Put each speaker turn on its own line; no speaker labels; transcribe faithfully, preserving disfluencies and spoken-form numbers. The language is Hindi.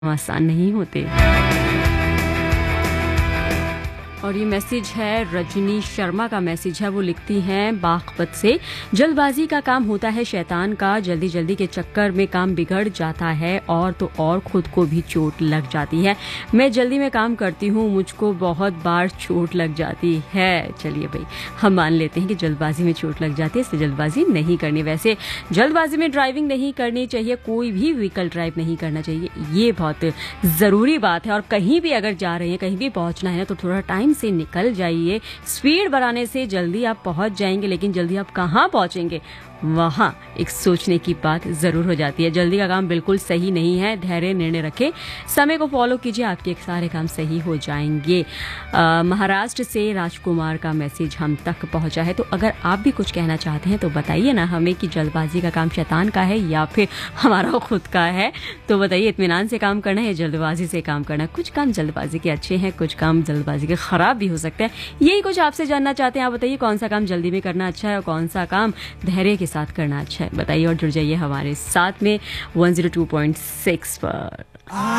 आसान नहीं होते। और ये मैसेज है रजनी शर्मा का मैसेज है। वो लिखती हैं बागपत से, जल्दबाजी का काम होता है शैतान का, जल्दी जल्दी के चक्कर में काम बिगड़ जाता है और तो और खुद को भी चोट लग जाती है। मैं जल्दी में काम करती हूँ, मुझको बहुत बार चोट लग जाती है। चलिए भाई, हम मान लेते हैं कि जल्दबाजी में चोट लग जाती है, इसलिए जल्दबाजी नहीं करनी। वैसे जल्दबाजी में ड्राइविंग नहीं करनी चाहिए, कोई भी व्हीकल ड्राइव नहीं करना चाहिए, ये बहुत ज़रूरी बात है। और कहीं भी अगर जा रहे हैं, कहीं भी पहुंचना है तो थोड़ा टाइम से निकल जाइए। स्पीड बढ़ाने से जल्दी आप पहुंच जाएंगे, लेकिन जल्दी आप कहां पहुंचेंगे वहां एक सोचने की बात जरूर हो जाती है। जल्दी का काम बिल्कुल सही नहीं है। धैर्य निर्णय रखें, समय को फॉलो कीजिए, आपके सारे काम सही हो जाएंगे। आ, महाराष्ट्र से राजकुमार का मैसेज हम तक पहुंचा है। तो अगर आप भी कुछ कहना चाहते हैं तो बताइए ना हमें कि जल्दबाजी का काम शैतान का है या फिर हमारा खुद का है। तो बताइए, इत्मीनान से काम करना है या जल्दबाजी से काम करना है। कुछ काम जल्दबाजी के अच्छे हैं, कुछ काम जल्दबाजी के खराब भी हो सकते हैं। यही कुछ आपसे जानना चाहते हैं। आप बताइए कौन सा काम जल्दी में करना अच्छा है और कौन सा काम धैर्य के साथ करना अच्छा है। बताइए और जुड़ जाइए हमारे साथ में one zero two point six पर।